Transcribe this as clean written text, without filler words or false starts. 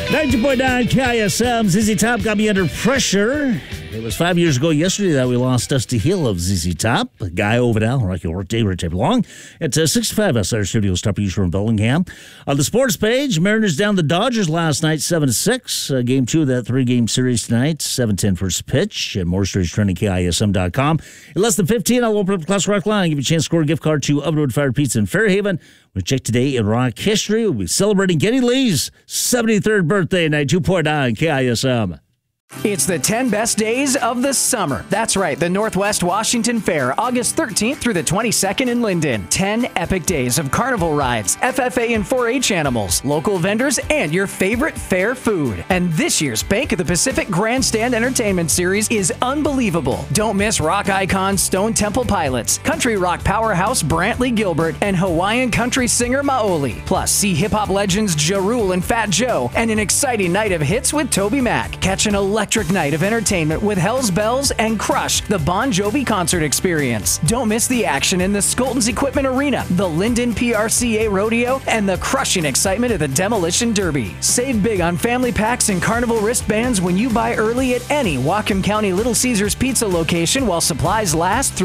90.9 KISM, ZZ Top got me under pressure. It was 5 years ago yesterday that we lost Dusty Hill of ZZ Top. Guy Ovidal, Rocky Workday, Rich Long. It's 65 SR Studios, top user from Bellingham. On the sports page, Mariners down the Dodgers last night, 7-6. Game 2 of that three-game series tonight, 7:10 first pitch. And more stories trending KISM.com. In less than 15, I'll open up the Class Rock line, give you a chance to score a gift card to Oven Wood Fired Pizza in Fairhaven. We'll check today in rock history. We'll be celebrating Geddy Lee's 73rd birthday, 92.9 KISM. It's the 10 best days of the summer. That's right, the Northwest Washington Fair, August 13th through the 22nd in Linden. 10 epic days of carnival rides, FFA and 4-H animals, local vendors, and your favorite fair food. And this year's Bank of the Pacific Grandstand Entertainment Series is unbelievable. Don't miss rock icon Stone Temple Pilots, country rock powerhouse Brantley Gilbert, and Hawaiian country singer Maoli. Plus, see hip-hop legends Ja Rule and Fat Joe, and an exciting night of hits with Toby Mac. Catch an electric night of entertainment with Hell's Bells and Crush, the Bon Jovi concert experience. Don't miss the action in the Skoltons Equipment Arena, the Linden PRCA Rodeo, and the crushing excitement of the Demolition Derby. Save big on family packs and carnival wristbands when you buy early at any Whatcom County Little Caesars Pizza location while supplies last through